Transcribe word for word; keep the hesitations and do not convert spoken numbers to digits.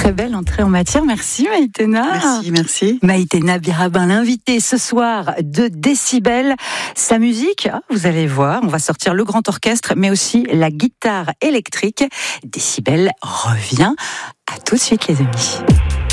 Très belle entrée en matière. Merci Maïtena. Merci, merci. Maïtena Birabin, l'invitée ce soir de Décibel. Sa musique, vous allez voir, on va sortir le grand orchestre, mais aussi la guitare électrique. Décibel revient. À tout de suite les amis.